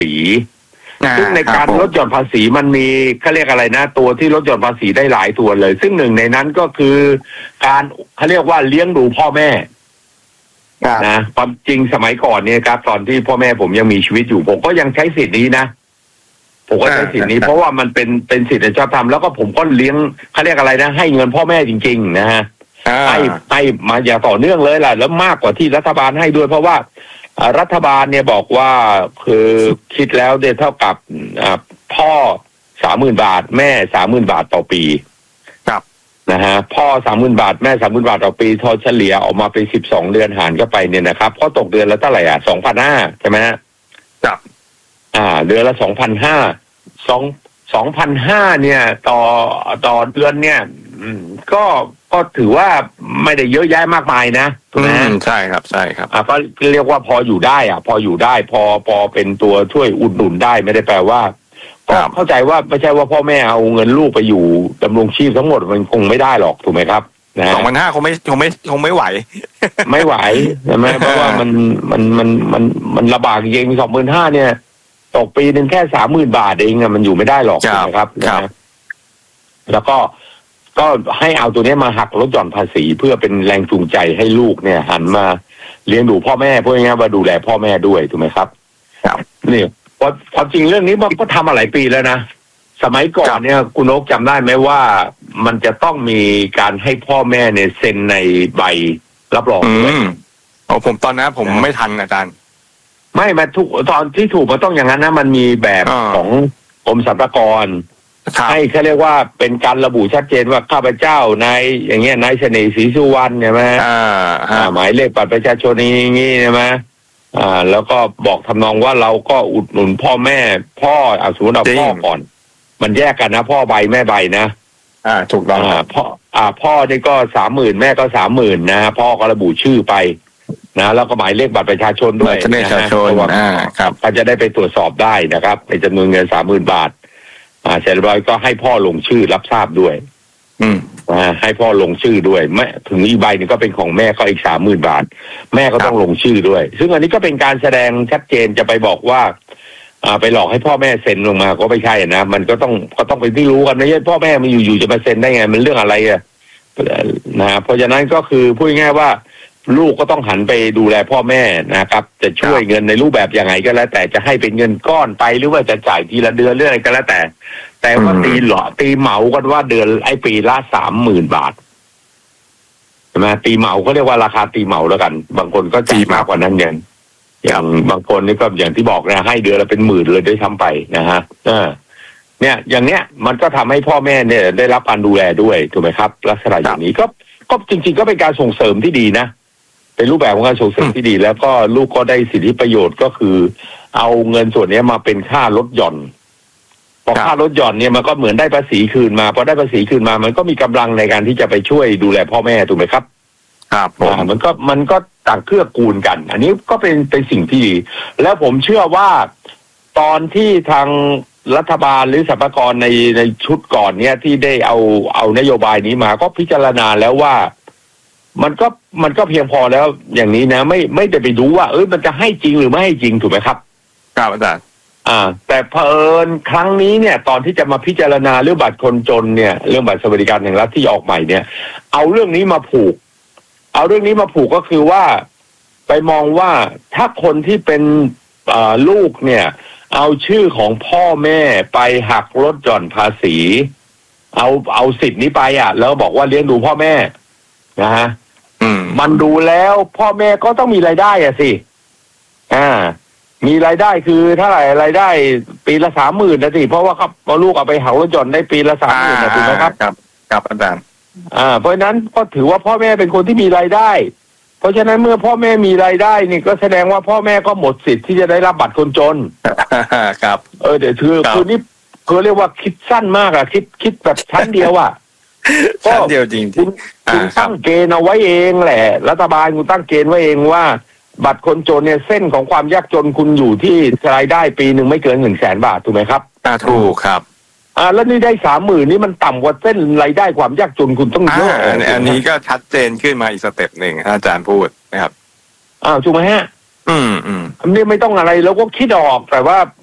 ษีซึ่งในการลดหย่อนภาษีมันมีเขาเรียกอะไรนะตัวที่ลดหย่อนภาษีได้หลายตัวเลยซึ่งหนึ่งในนั้นก็คือการเขาเรียกว่าเลี้ยงดูพ่อแม่นะความจริงสมัยก่อนเนี่ยครับตอนที่พ่อแม่ผมยังมีชีวิตอยู่ผมก็ยังใช้สิทธินี้นะผมก็ใช้สิทธินี้เพราะว่ามันเป็นสิทธิชอบธรรมแล้วก็ผมก็เลี้ยงเขาเรียกอะไรนะให้เงินพ่อแม่จริงๆนะฮะให้มาอย่างต่อเนื่องเลยแหละแล้วมากกว่าที่รัฐบาลให้ด้วยเพราะว่ารัฐบาลเนี่ยบอกว่าคือคิดแล้วเนี่ยเท่ากับพ่อ30,000 บาทแม่30,000 บาทต่อปีครับนะฮะพ่อ30,000 บาทแม่30,000 บาทต่อปีทอเฉลี่ยออกมาเป็น12 เดือนหารเข้าไปเนี่ยนะครับก็ตกเดือนละเท่าไหร่2,500ใช่ไหมฮะครับเดือนละ2,500เนี่ยต่อเดือนเนี่ยก็ถือว่าไม่ได้เยอะแยะมากมายนะถูกไหมใช่ครับใช่ครับก็เรียกว่าพออยู่ได้พออยู่ได้พอเป็นตัวช่วยอุดหนุนได้ไม่ได้แปลว่าก็เข้าใจว่าไม่ใช่ว่าพ่อแม่เอาเงินลูกไปอยู่ดำรงชีพทั้งหมดมันคงไม่ได้หรอกถูกไหมครับ 2,500คงไม่ไหวไม่ไหวใช่ไหมเพราะว่ามันลำบากจริงๆ25,000เนี่ยตกปีหนึ่งแค่30,000 บาทเองมันอยู่ไม่ได้หรอกนะครับแล้วก็ให้เอาตัวนี้มาหักลดหย่อนภาษีเพื่อเป็นแรงจูงใจให้ลูกเนี่ยหันมาเลี้ยงดูพ่อแม่เพื่อง่ายๆว่าดูแลพ่อแม่ด้วยถูกไหมครับนี่ความจริงเรื่องนี้มันก็ทำมาหลายปีแล้วนะสมัยก่อนเนี่ยคุณนกจำได้ไหมว่ามันจะต้องมีการให้พ่อแม่เนี่ยเซ็นในใบรับรองด้วยผมตอนนั้นผมไม่ทันอาจารย์ไม่มาทุกตอนที่ถูกมันต้องอย่างนั้นนะมันมีแบบของกรมสรรพากรให้เขาเรียกว่าเป็นการระบุชัดเจนว่าข้าพเจ้านายอย่างเงี้ยนายเสน่ห์ศรีสุวรรณใช่ไหมหมายเลขบัตรประชาชนอย่างงี้ใช่ไหมแล้วก็บอกทำนองว่าเราก็อุดหนุนพ่อแม่พ่อสมมติเอาพ่อก่อนมันแยกกันนะพ่อใบแม่ใบนะถูกต้องพ่อนี่ก็30,000แม่ก็30,000นะพ่อก็ระบุชื่อไปนะแล้วก็หมายเลขบัตรประชาชนด้วยนะฮะครับก็จะได้ไปตรวจสอบได้นะครับในจำนวนเงิน30,000 บาทเสร็จเรียบร้อยก็ให้พ่อลงชื่อรับทราบด้วยให้พ่อลงชื่อด้วยแม่ถึงอีกใบนึงก็เป็นของแม่ก็อีก30,000 บาทแม่ก็ต้องลงชื่อด้วยซึ่งอันนี้ก็เป็นการแสดงชัดเจนจะไปบอกว่าไปหลอกให้พ่อแม่เซ็นลงมาก็ไม่ใช่นะมันก็ต้องเป็นที่รู้กันไม่ใช่พ่อแม่มันอยู่ๆจะมาเซ็นได้ไงมันเรื่องอะไรนะเพราะฉะนั้นก็คือพูดง่ายๆว่าลูกก็ต้องหันไปดูแลพ่อแม่นะครับจะช่วยเงินในรูปแบบยังไงก็แล้วแต่จะให้เป็นเงินก้อนไปหรือว่าจะจ่ายทีละเดือนเรื่องอะไรก็แล้วแต่ว่าตีเหมากันว่าเดือนปีละ30,000 บาทใช่ไหมตีเหมาก็เรียกว่าราคาตีเหมาแล้วกันบางคนก็จ่ายมากกว่านั้นอย่างบางคนนี่ก็อย่างที่บอกนะให้เดือนละเป็น10,000เลยด้วยซ้ำไปนะฮะเนี่ยอย่างเนี้ยมันก็ทำให้พ่อแม่เนี่ยได้รับการดูแลด้วยถูกไหมครับลักษณะอย่างนี้ก็จริงๆก็เป็นการส่งเสริมที่ดีนะเป็นรูปแบบของการส่งเสริมที่ดีแล้วก็ลูกก็ได้สิทธิประโยชน์ก็คือเอาเงินส่วนนี้มาเป็นค่าลดหย่อนพอค่าลดหย่อนเนี่ยมันก็เหมือนได้ภาษีคืนมาพอได้ภาษีคืนมามันก็มีกำลังในการที่จะไปช่วยดูแลพ่อแม่ถูกไหมครับครับมันก็ต่างเกื้อกูลกันอันนี้ก็เป็นสิ่งที่ดีแล้วผมเชื่อว่าตอนที่ทางรัฐบาลหรือสรรพากรในชุดก่อนเนี่ยที่ได้เอานโยบายนี้มาก็พิจารณาแล้วว่ามันก็เพียงพอแล้วอย่างนี้นะไม่ได้ไปดูว่ามันจะให้จริงหรือไม่ให้จริงถูกไหมครับครับอาจารย์แต่เผอิญครั้งนี้เนี่ยตอนที่จะมาพิจารณาเรื่องบัตรคนจนเนี่ยเรื่องบัตรสวัสดิการแห่งรัฐที่ออกใหม่เนี่ยเอาเรื่องนี้มาผูกก็คือว่าไปมองว่าถ้าคนที่เป็นลูกเนี่ยเอาชื่อของพ่อแม่ไปหักลดหย่อนภาษีเอาสิทธิ์นี้ไปแล้วบอกว่าเลี้ยงดูพ่อแม่นะฮะมันดูแล้วพ่อแม่ก็ต้องมีรายได้สิมีรายได้คือเท่าไหร่รายได้ปีละ30,000นะสิเพราะว่าครับพอลูกเอาไปหักลดหย่อนได้ปีละ30,000นะถูกไหมครับครับอาจารย์เพราะฉะนั้นก็ถือว่าพ่อแม่เป็นคนที่มีรายได้เพราะฉะนั้นเมื่อพ่อแม่มีรายได้นี่ก็แสดงว่าพ่อแม่ก็หมดสิทธิ์ที่จะได้รับบัตรคนจนครับเดี๋ยวคือนี่เขาเรียกว่าคิดสั้นมากคิดแบบชั้นเดียวชั้นเดียวจริงคุณตั้งเกณฑ์เอาไว้เองแหละรัฐบาลคุณตั้งเกณฑ์ไว้เองว่าบัตรคนจนเนี่ยเส้นของความยากจนคุณอยู่ที่รายได้ปีหนึ่งไม่เกิน100,000 บาทถูกไหมครับถูกครับแล้วนี่ได้30,000นี่มันต่ำกว่าเส้นรายได้ความยากจนคุณต้องเยอะอันนี้ก็ชัดเจนขึ้นมาอีกสเต็ปหนึ่งอาจารย์พูดนะครับถูกไหมฮะอันนี้ไม่ต้องอะไรเราก็คิดออกแต่ว่า